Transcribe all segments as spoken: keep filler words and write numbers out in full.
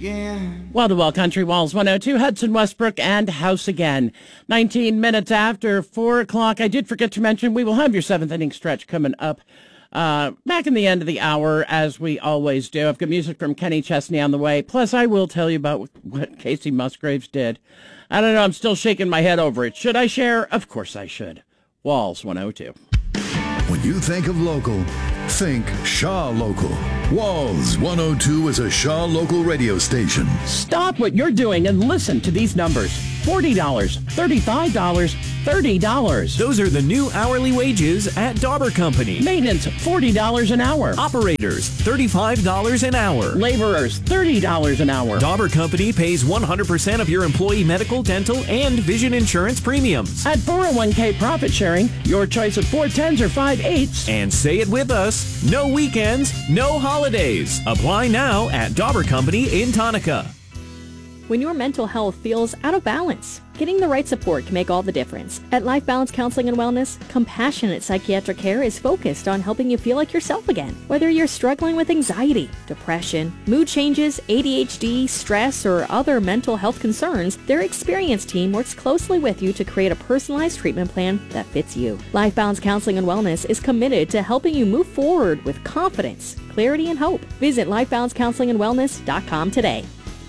again. Well, the Well Country Walls one oh two, Hudson Westbrook, and House Again. nineteen minutes after four o'clock. I did forget to mention we will have your seventh inning stretch coming up uh, back in the end of the hour, as we always do. I've got music from Kenny Chesney on the way. Plus, I will tell you about what Casey Musgraves did. I don't know. I'm still shaking my head over it. Should I share? Of course I should. Walls one oh two. When you think of local, think Shaw Local. Walls one oh two is a Shaw Local radio station. Stop what you're doing and listen to these numbers. forty dollars, thirty-five dollars, thirty dollars. Those are the new hourly wages at Dauber Company. Maintenance, forty dollars an hour. Operators, thirty-five dollars an hour. Laborers, thirty dollars an hour. Dauber Company pays one hundred percent of your employee medical, dental, and vision insurance premiums. At four oh one k profit sharing, your choice of four tens or five eights. And say it with us, no weekends, no holidays. Apply now at Dauber Company in Tonka. When your mental health feels out of balance, getting the right support can make all the difference. At Life Balance Counseling and Wellness, compassionate psychiatric care is focused on helping you feel like yourself again. Whether you're struggling with anxiety, depression, mood changes, A D H D, stress, or other mental health concerns, their experienced team works closely with you to create a personalized treatment plan that fits you. Life Balance Counseling and Wellness is committed to helping you move forward with confidence, clarity, and hope. Visit life balance counseling and wellness dot com today.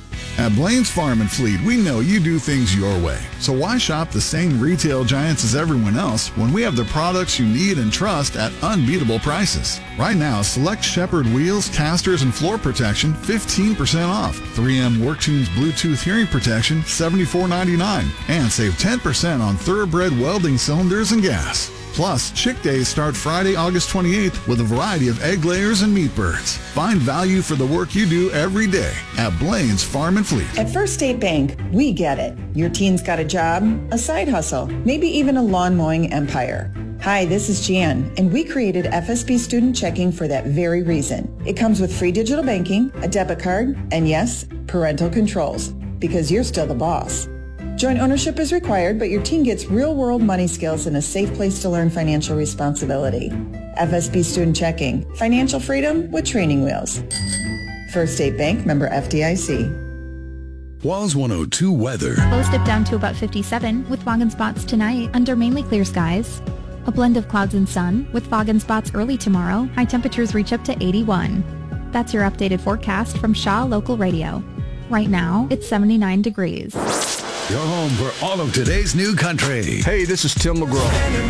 At Blaine's Farm and Fleet, we know you do things your way. So why shop the same retail giants as everyone else when we have the products you need and trust at unbeatable prices? Right now, select Shepherd wheels, casters, and floor protection fifteen percent off. three M WorkTunes Bluetooth hearing protection seventy-four ninety-nine. And save ten percent on Thoroughbred welding cylinders and gas. Plus, Chick Days start Friday, August twenty-eighth with a variety of egg layers and meat birds. Find value for the work you do every day at Blaine's Farm and Fleet. At First State Bank, we get it. Your teen's got a job, a side hustle, maybe even a lawn mowing empire. Hi, this is Jan, and we created F S B Student Checking for that very reason. It comes with free digital banking, a debit card, and yes, parental controls, because you're still the boss. Joint ownership is required, but your teen gets real-world money skills and a safe place to learn financial responsibility. F S B Student Checking. Financial freedom with training wheels. First State Bank, member F D I C. Walls one oh two weather. Lows dip down to about fifty-seven with fog and spots tonight under mainly clear skies. A blend of clouds and sun with fog and spots early tomorrow. High temperatures reach up to eighty-one. That's your updated forecast from Shaw Local Radio. Right now, it's seventy-nine degrees. Your home for all of today's new country. Hey, this is Tim McGraw.